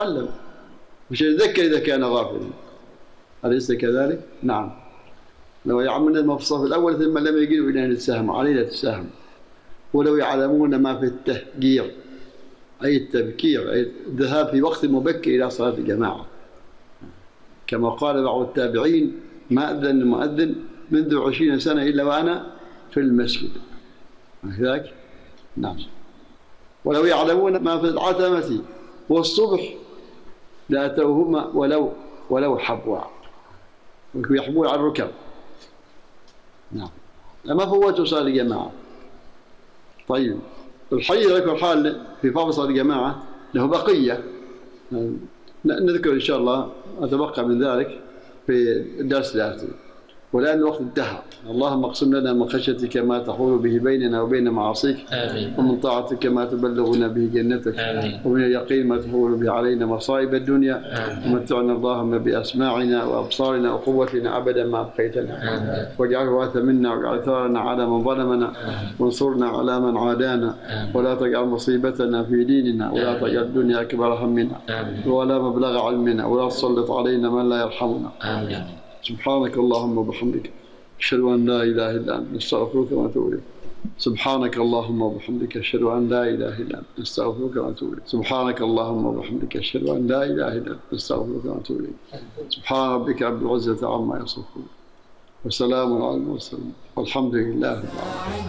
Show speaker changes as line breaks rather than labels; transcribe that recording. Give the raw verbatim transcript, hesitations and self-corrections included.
علم مش يتذكر إذا كان غافلا، أليس كذلك؟ نعم. لو يعملون المفصل الأول ثم لم يجدوا إلى السهم علينا السهم، ولو يعلمون ما في التهجير أي التبكير أي الذهاب في وقت مبكر إلى صلاة الجماعة، كما قال بعض التابعين: ما أذن المؤذن منذ عشرين سنة إلا وأنا في المسجد. كذلك؟ نعم. ولو يعلمون ما في العتمة والصبح لأتوهما ولو ولو حبوا، يحبون على الركب. نعم. ما فوتوا صلاة الجماعة. طيب الحي ذكر حال في فضل صلاة الجماعة له بقية نذكر إن شاء الله، أتبقى من ذلك في الدرس الآتي، والآن الوقت انتهى. اللهم اقسم لنا من خشيتك ما تحول به بيننا وبين معاصيك،
آمين.
ومن طاعتك ما تبلغنا به جنتك،
آمين.
ومن اليقين ما تحول به علينا مصائب الدنيا، ومتعنا اللهم بأسماعنا وأبصارنا وقوتنا أبدا ما أبقيتنا، واجعله وارث منا، واجعل ثارنا على من ظلمنا، وانصرنا على من عادانا، ولا تجعل مصيبتنا في ديننا، ولا تجعل الدنيا أكبر همنا ولا مبلغ علمنا، ولا تسلط علينا من لا يرحمنا.
آمين.
سبحانك اللهم وبحمدك أشهد أن لا إله إلا أنت نستغفرك ونتوب إليك. سبحانك اللهم وبحمدك أشهد أن لا إله إلا أنت نستغفرك ونتوب إليك. سبحانك اللهم وبحمدك أشهد أن لا إله إلا أنت نستغفرك ونتوب إليك. سبحان ربك رب العزة عما يصفون، وسلام على المرسلين، والحمد لله رب العالمين.